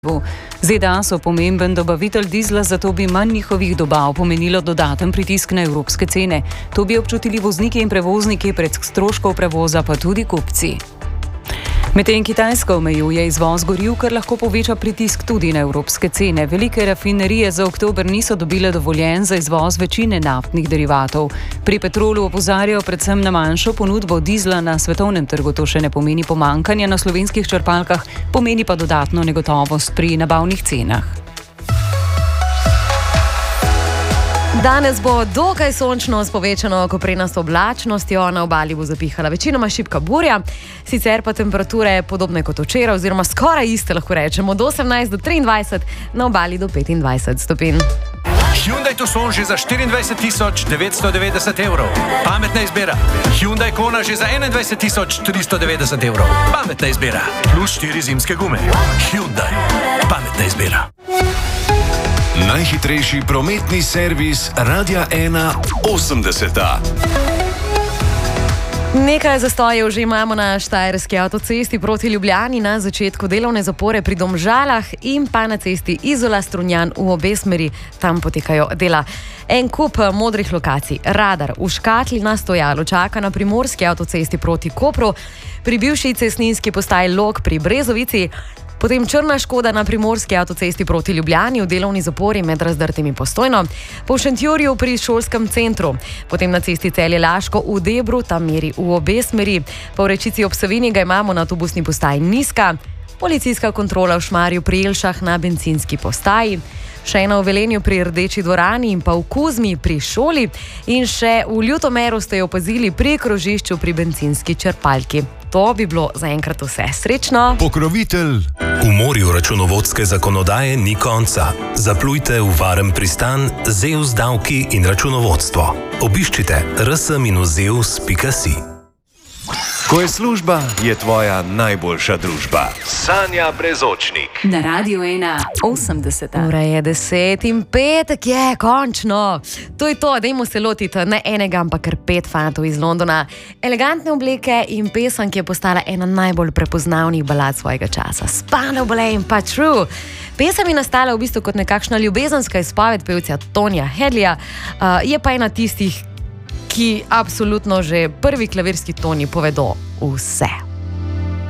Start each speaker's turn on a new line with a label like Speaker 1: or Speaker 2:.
Speaker 1: ZDA so pomemben dobavitelj dizla, zato bi manj njihovih dobav pomenilo dodaten pritisk na evropske cene. To bi občutili vozniki in prevozniki prek stroškov prevoza, pa tudi kupci. Medtem Kitajska omejuje izvoz goriv, kar lahko poveča pritisk tudi na evropske cene. Velike rafinerije za oktober niso dobile dovoljenj za izvoz večine naftnih derivatov. Pri Petrolu opozarjajo predvsem na manjšo ponudbo dizla na svetovnem trgu. To še ne pomeni pomanjkanja na slovenskih črpalkah, pomeni pa dodatno negotovost pri nabavnih cenah.
Speaker 2: Danes bo dokaj sončno s povečano koprenasto oblačnostjo, na obali bo zapihala večinoma šibka burja, sicer pa temperature podobne kot včeraj oziroma skoraj iste, lahko rečemo, od 18 do 23, na obali do 25 stopinj.
Speaker 3: Hyundai Tucson že za 24.990 evrov. Pametna izbira. Hyundai Kona že za 21.390 evrov. Pametna izbira. Plus 4 zimske gume. Hyundai. Pametna izbira.
Speaker 4: Najhitrejši prometni servis Radia 1 80.
Speaker 2: Nekaj zastojev že imamo na Štajerski avtocesti proti Ljubljani, na začetku delovne zapore pri Domžalah in pa na cesti Izola-Strunjan v obe smeri. Tam potekajo dela. En kup modrih lokacij. Radar v škatli na stojalu čaka na Primorski avtocesti proti Kopru, pri bivši cestninski postaji Log pri Brezovici. Potem črna škoda na Primorski avtocesti proti Ljubljani v delovni zapori med Razdrtimi Postojno, po Šentjurju pri šolskem centru, potem na cesti Celje-Laško v Debru, tam meri v obe smeri, po Rečici ob Savinji ga imamo na avtobusni postaji Nizka, policijska kontrola v Šmarju pri Jelšah na bencinski postaji, še ena v Velenju pri Rdeči dvorani in pa v Kuzmi pri šoli in še v Ljutomeru ste jo opazili pri krožišču pri bencinski črpalki. To bi bilo zaenkrat vse. Srečno!
Speaker 4: Pokrovitelj.
Speaker 5: V morju računovodske zakonodaje ni konca. Zaplujte v varen pristan ZEUS davki in računovodstvo. Obiščite rs-zeus.si.
Speaker 4: Ko je služba, je tvoja najboljša družba. Sanja Brezočnik.
Speaker 1: Na Radiu 1 80.
Speaker 2: Ura je 10 in petek je, končno. To je to, dajmo se lotiti ne enega, ampak kar 5 fantov iz Londona. Elegantne obleke in pesem, ki je postala ena najbolj prepoznavnih balad svojega časa. Spandau Ballet in pa True. Pesem je nastala v bistvu kot nekakšna ljubezenska izpoved pevca Tonija Hadleya, je pa ena tistih, ki absolutno že prvi klavirski toni povedo vse.